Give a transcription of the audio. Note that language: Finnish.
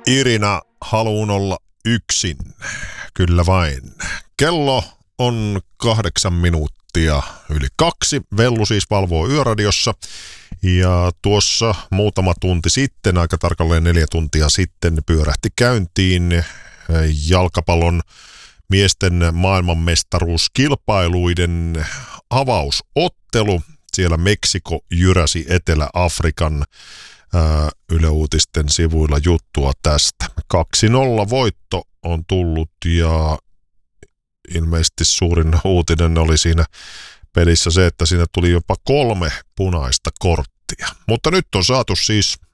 Irina, haluun olla yksin. Kyllä vain. Kello on 8 minuuttia yli 2. Vellu siis valvoo Yöradiossa. Ja tuossa muutama tunti sitten, aika tarkalleen 4 tuntia sitten, pyörähti käyntiin jalkapallon miesten maailmanmestaruuskilpailuiden avausottelu. Siellä Meksiko jyräsi Etelä-Afrikan. Yle Uutisten sivuilla juttua tästä. 2-0 voitto on tullut ja ilmeisesti suurin uutinen oli siinä pelissä se, että siinä tuli jopa 3 punaista korttia. Mutta nyt on saatu siis